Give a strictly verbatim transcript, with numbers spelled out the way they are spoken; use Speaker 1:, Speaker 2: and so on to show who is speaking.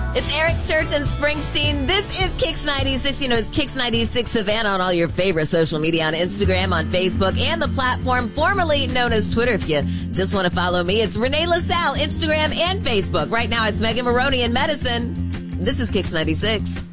Speaker 1: It's Eric Church and Springsteen. This is Kicks ninety-six. You know, it's Kicks ninety-six Savannah on all your favorite social media, on Instagram, on Facebook, and the platform formerly known as Twitter. If you just want to follow me, it's Renee LaSalle, Instagram and Facebook. Right now, it's Megan Maroney in Medicine. This is Kicks ninety-six.